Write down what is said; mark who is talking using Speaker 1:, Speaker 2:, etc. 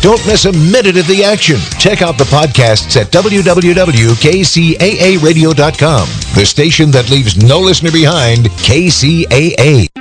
Speaker 1: Don't miss a minute of the action. Check out the podcasts at www.kcaaradio.com. The station that leaves no listener behind, KCAA.